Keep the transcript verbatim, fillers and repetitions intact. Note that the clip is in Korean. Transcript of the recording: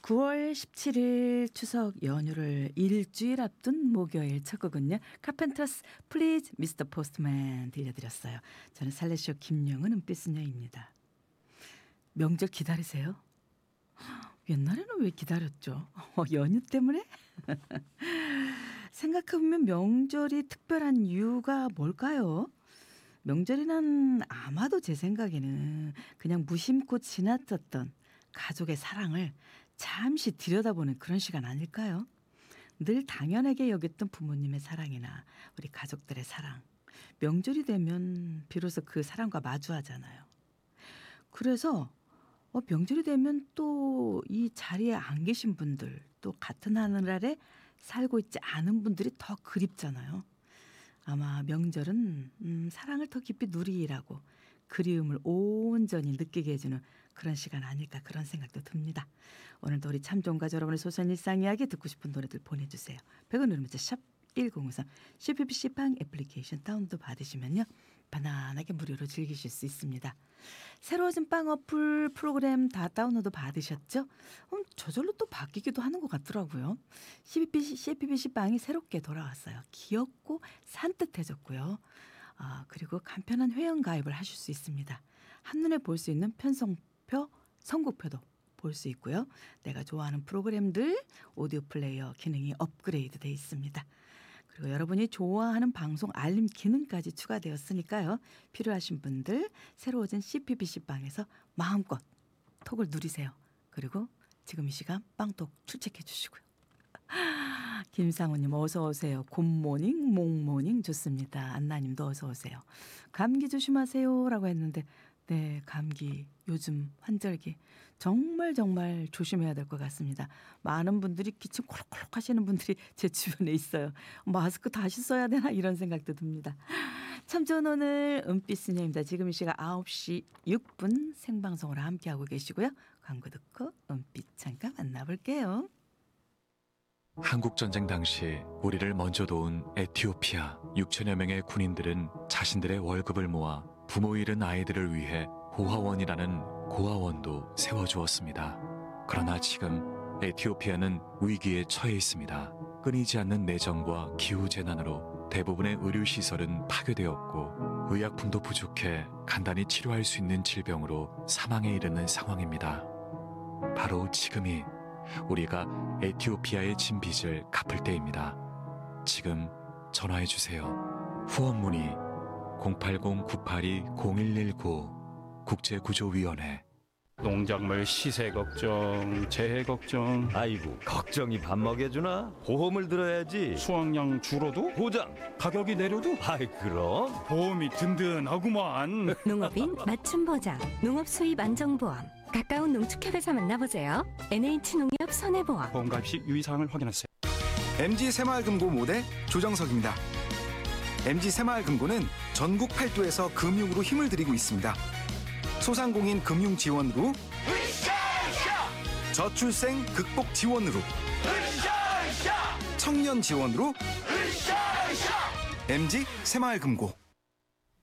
구월 십칠일 추석 연휴를 일주일 앞둔 목요일 첫 곡은요. 카펜터스 플리즈 미스터 포스트맨 들려드렸어요. 저는 살레쇼 김영은 은빛소녀입니다. 명절 기다리세요? 옛날에는 왜 기다렸죠? 어, 연휴 때문에? 생각해보면 명절이 특별한 이유가 뭘까요? 명절이란 아마도 제 생각에는 그냥 무심코 지나쳤던 가족의 사랑을 잠시 들여다보는 그런 시간 아닐까요? 늘 당연하게 여겼던 부모님의 사랑이나 우리 가족들의 사랑. 명절이 되면 비로소 그 사랑과 마주하잖아요. 그래서 어, 명절이 되면 또 이 자리에 안 계신 분들, 또 같은 하늘 아래 살고 있지 않은 분들이 더 그립잖아요. 아마 명절은 음, 사랑을 더 깊이 누리라고 그리움을 온전히 느끼게 해주는 그런 시간 아닐까 그런 생각도 듭니다. 오늘도 우리 참 좋은 가족 여러분의 소소한 일상 이야기 듣고 싶은 노래들 보내주세요. 백 원 누르면서 샵 일공오삼 씨피비씨빵 애플리케이션 다운로드 받으시면요. 편안하게 무료로 즐기실 수 있습니다. 새로워진 빵 어플 프로그램 다 다운로드 받으셨죠? 음, 저절로 또 바뀌기도 하는 것 같더라고요. 씨피비씨빵이 새롭게 돌아왔어요. 귀엽고 산뜻해졌고요. 아, 그리고 간편한 회원 가입을 하실 수 있습니다. 한눈에 볼 수 있는 편성표, 선곡표도 볼 수 있고요. 내가 좋아하는 프로그램들 오디오 플레이어 기능이 업그레이드 되어 있습니다. 그리고 여러분이 좋아하는 방송 알림 기능까지 추가되었으니까요. 필요하신 분들 새로워진 씨피비씨빵에서 마음껏 톡을 누리세요. 그리고 지금 이 시간 빵톡 출첵해 주시고요. 김상우님 어서 오세요. 굿모닝 몽모닝 좋습니다. 안나님도 어서 오세요. 감기 조심하세요 라고 했는데 네, 감기 요즘 환절기 정말 정말 조심해야 될 것 같습니다. 많은 분들이 기침 콜록콜록 하시는 분들이 제 주변에 있어요. 마스크 다시 써야 되나 이런 생각도 듭니다. 참 좋은 오늘 은빛소녀입니다. 지금 이 시각 아홉 시 육 분 생방송으로 함께하고 계시고요. 광고 듣고 은빛 잠깐 만나볼게요. 한국전쟁 당시 우리를 먼저 도운 에티오피아 육천여 명의 군인들은 자신들의 월급을 모아 부모 잃은 아이들을 위해 고아원이라는 고아원도 세워주었습니다. 그러나 지금 에티오피아는 위기에 처해 있습니다. 끊이지 않는 내전과 기후재난으로 대부분의 의료시설은 파괴되었고 의약품도 부족해 간단히 치료할 수 있는 질병으로 사망에 이르는 상황입니다. 바로 지금이 우리가 에티오피아의 진 빚을 갚을 때입니다. 지금 전화해주세요. 후원 문의 공팔공 구팔이 공일일구 국제구조위원회. 농작물 시세 걱정, 재해 걱정. 아이고 걱정이 밥 먹여주나? 보험을 들어야지. 수확량 줄어도? 보장. 가격이 내려도? 아이 그럼 보험이 든든하구만. 농업인 맞춤 보장, 농업 수입 안정보험. 가까운 농축협에서 만나보세요. 엔에이치농협 손해보험. 보험 가입 시 유의사항을 확인하세요. 엠지 새마을금고 모대 조정석입니다. 엠지 새마을금고는 전국 팔도에서 금융으로 힘을 드리고 있습니다. 소상공인 금융 지원으로, 저출생 극복 지원으로, 청년 지원으로, 엠지 새마을금고.